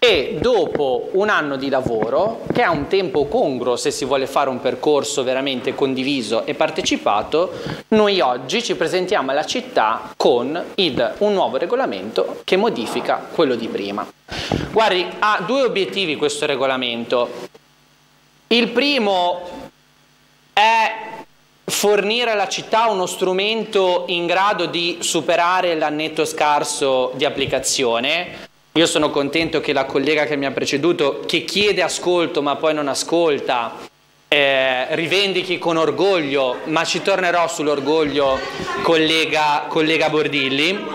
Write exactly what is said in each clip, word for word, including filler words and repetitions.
e dopo un anno di lavoro, che è un tempo congruo se si vuole fare un percorso veramente condiviso e partecipato, noi oggi ci presentiamo alla città con il, un nuovo regolamento che modifica quello di prima. Guardi, ha due obiettivi questo regolamento. Il primo è fornire alla città uno strumento in grado di superare l'annetto scarso di applicazione. Io sono contento che la collega che mi ha preceduto, che chiede ascolto ma poi non ascolta, eh, rivendichi con orgoglio, ma ci tornerò sull'orgoglio, collega, collega Bordilli.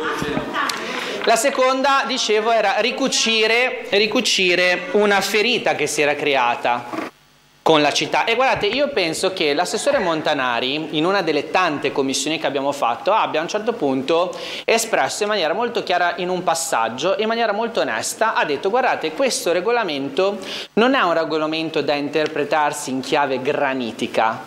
La seconda, dicevo, era ricucire, ricucire una ferita che si era creata con la città. E guardate, io penso che l'assessore Montanari, in una delle tante commissioni che abbiamo fatto, abbia a un certo punto espresso in maniera molto chiara, in un passaggio, in maniera molto onesta, ha detto: guardate, questo regolamento non è un regolamento da interpretarsi in chiave granitica,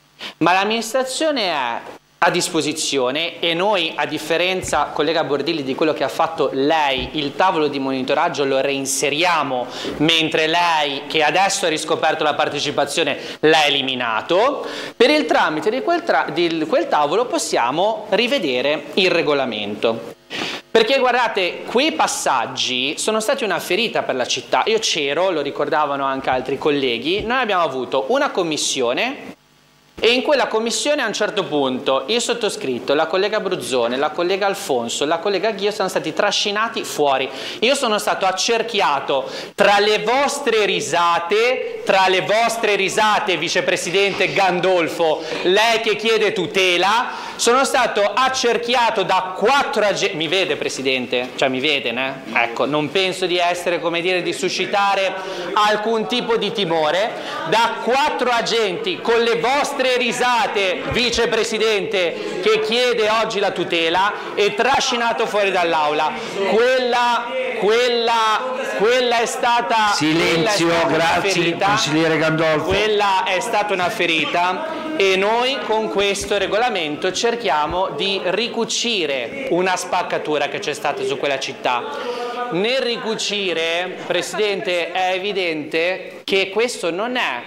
ma l'amministrazione è a disposizione e noi, a differenza, collega Bordilli, di quello che ha fatto lei, il tavolo di monitoraggio lo reinseriamo, mentre lei, che adesso ha riscoperto la partecipazione, l'ha eliminato. Per il tramite di quel, tra di quel tavolo possiamo rivedere il regolamento. Perché guardate, quei passaggi sono stati una ferita per la città. Io c'ero, lo ricordavano anche altri colleghi, noi abbiamo avuto una commissione e in quella commissione a un certo punto il sottoscritto, la collega Bruzzone, la collega Alfonso, la collega Ghio sono stati trascinati fuori. Io sono stato accerchiato tra le vostre risate, tra le vostre risate, vicepresidente Gandolfo, lei che chiede tutela, sono stato accerchiato da quattro agenti. Mi vede, presidente? Cioè mi vede, né? Ecco, non penso di essere, come dire, di suscitare alcun tipo di timore. Da quattro agenti con le vostre risate, vicepresidente, che chiede oggi la tutela, e trascinato fuori dall'aula. Quella, quella, quella è stata. Silenzio, è stata grazie, ferita, consigliere Gandolfo. Quella è stata una ferita. E noi con questo regolamento cerchiamo di ricucire una spaccatura che c'è stata su quella città. Nel ricucire, Presidente, è evidente che questo non è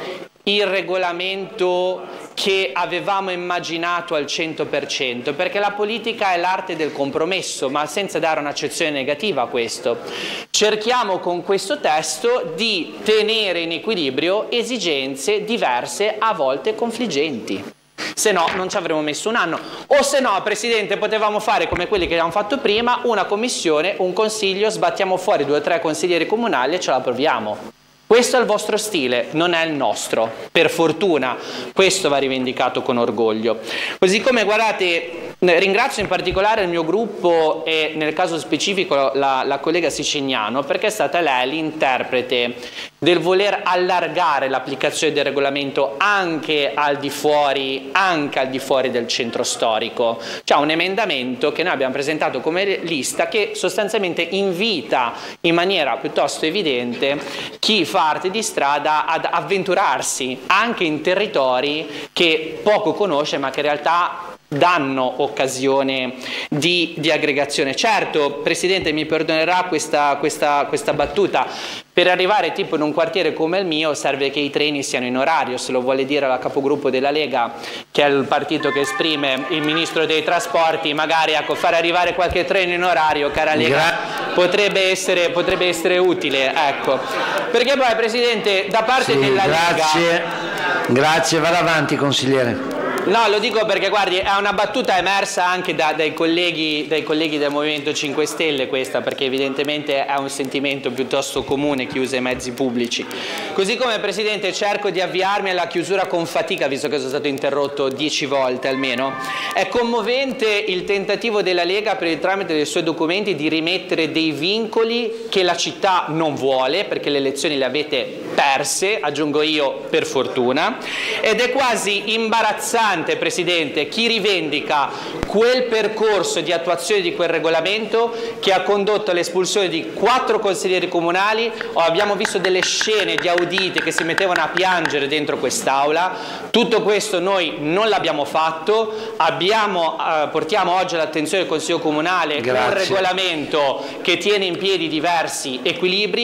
il regolamento che avevamo immaginato al cento per cento, perché la politica è l'arte del compromesso, ma senza dare un'accezione negativa a questo. Cerchiamo con questo testo di tenere in equilibrio esigenze diverse, a volte confliggenti. Se no non ci avremmo messo un anno, o se no, Presidente, potevamo fare come quelli che abbiamo fatto prima, una commissione, un consiglio, sbattiamo fuori due o tre consiglieri comunali e ce la proviamo. Questo è il vostro stile, non è il nostro, per fortuna. Questo va rivendicato con orgoglio. Così come, guardate, ringrazio in particolare il mio gruppo e nel caso specifico la, la collega Sicignano, perché è stata lei l'interprete del voler allargare l'applicazione del regolamento anche al di fuori, anche al di fuori del centro storico. C'è un emendamento che noi abbiamo presentato come lista che sostanzialmente invita in maniera piuttosto evidente chi fa arte di strada ad avventurarsi anche in territori che poco conosce, ma che in realtà danno occasione di, di aggregazione. Certo, Presidente, mi perdonerà questa, questa, questa battuta, per arrivare tipo in un quartiere come il mio serve che i treni siano in orario, se lo vuole dire la capogruppo della Lega, che è il partito che esprime il Ministro dei Trasporti, magari ecco, fare arrivare qualche treno in orario, cara Lega, potrebbe essere, potrebbe essere utile, ecco. Perché poi, Presidente, da parte sì, della grazie, Lega... Grazie, vada avanti, consigliere. No, lo dico perché, guardi, è una battuta emersa anche da, dai, colleghi, dai colleghi del Movimento cinque Stelle questa, perché evidentemente è un sentimento piuttosto comune chi usa i mezzi pubblici. Così come, Presidente, cerco di avviarmi alla chiusura con fatica, visto che sono stato interrotto dieci volte almeno. È commovente il tentativo della Lega, per il tramite dei suoi documenti, di rimettere dei vincoli che la città non vuole, perché le elezioni le avete perse, aggiungo io, per fortuna, ed è quasi imbarazzante, Presidente, chi rivendica quel percorso di attuazione di quel regolamento che ha condotto all'espulsione di quattro consiglieri comunali, o abbiamo visto delle scene di auditi che si mettevano a piangere dentro quest'aula. Tutto questo noi non l'abbiamo fatto, abbiamo, eh, portiamo oggi all'attenzione del Consiglio Comunale Grazie. un regolamento che tiene in piedi diversi equilibri.